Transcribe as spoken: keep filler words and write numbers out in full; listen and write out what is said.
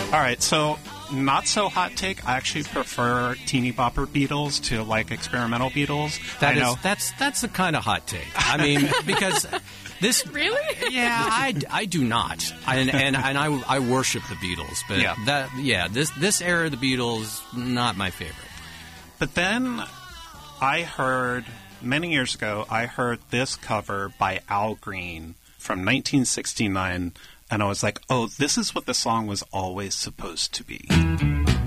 All right, so not so hot take. I actually prefer teeny bopper Beatles to like experimental Beatles. That I is know. that's that's the kind of hot take. I mean, because this Really? yeah, I, I do not, and and, and I, I worship the Beatles, but Yeah. that yeah this this era of the Beatles not my favorite. But then I heard, many years ago, I heard this cover by Al Green from nineteen sixty-nine, and I was like, oh, this is what the song was always supposed to be.